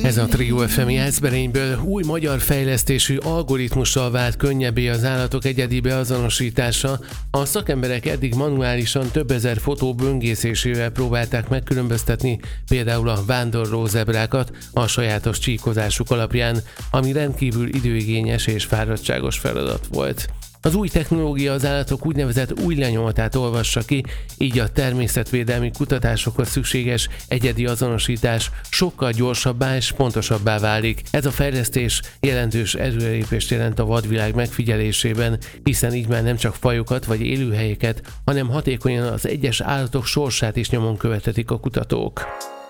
Ez a Trio FM Jászberényből új magyar fejlesztésű algoritmussal vált könnyebbé az állatok egyedi beazonosítása. A szakemberek eddig manuálisan több ezer fotó böngészésével próbálták megkülönböztetni például a vándorló zebrákat a sajátos csíkozásuk alapján, ami rendkívül időigényes és fáradtságos feladat volt. Az új technológia az állatok úgynevezett új lenyomatát olvassa ki, így a természetvédelmi kutatásokhoz szükséges egyedi azonosítás sokkal gyorsabbá és pontosabbá válik. Ez a fejlesztés jelentős előrelépést jelent a vadvilág megfigyelésében, hiszen így már nem csak fajokat vagy élőhelyeket, hanem hatékonyan az egyes állatok sorsát is nyomon követhetik a kutatók.